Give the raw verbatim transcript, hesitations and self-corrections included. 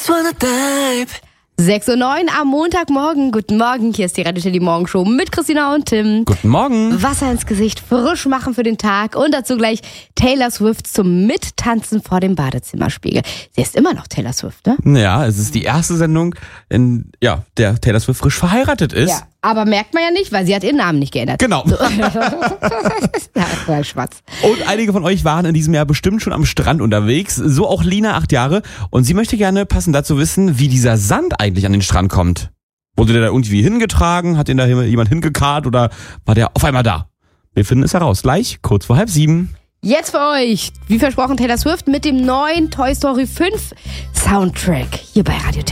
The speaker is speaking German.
just wanna dive. sechs Uhr neun am Montagmorgen. Guten Morgen, hier ist die Radio Teddy Morgenshow mit Christina und Tim. Guten Morgen. Wasser ins Gesicht, frisch machen für den Tag und dazu gleich Taylor Swift zum Mittanzen vor dem Badezimmerspiegel. Sie ist immer noch Taylor Swift, ne? Ja, es ist die erste Sendung, in ja, der Taylor Swift frisch verheiratet ist. Ja, aber merkt man ja nicht, weil sie hat ihren Namen nicht geändert. Genau. So. Ja, voll schwarz. Und einige von euch waren in diesem Jahr bestimmt schon am Strand unterwegs. So auch Lina, acht Jahre. Und sie möchte gerne passend dazu wissen, wie dieser Sand eigentlich an den Strand kommt. Wurde der da irgendwie hingetragen? Hat den da jemand hingekarrt oder war der auf einmal da? Wir finden es heraus. Gleich kurz vor halb sieben. Jetzt für euch, wie versprochen, Taylor Swift mit dem neuen Toy Story fünf Soundtrack hier bei Radio Teddy.